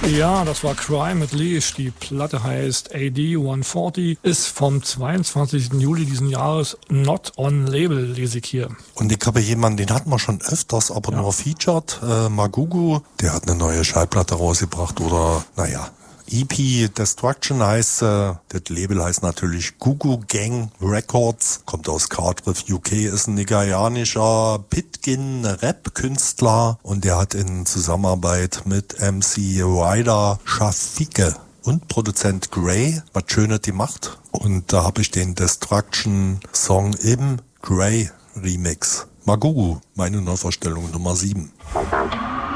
Ja, das war Crime mit Leash. Die Platte heißt AD 140, ist vom 22. Juli diesen Jahres, not on label, lese ich hier. Und ich habe jemanden, den hatten wir schon öfters, aber nur featured, Magugu, der hat eine neue Schallplatte rausgebracht oder, EP Destruction heißt, das Label heißt natürlich Gugu Gang Records, kommt aus Cardiff, UK, ist ein nigerianischer Pitkin-Rap-Künstler und der hat in Zusammenarbeit mit MC Ryder Shafike und Produzent Grey was Schönes gemacht. Und da habe ich den Destruction-Song im Grey Remix. Magugu, meine Neuvorstellung Nummer 7.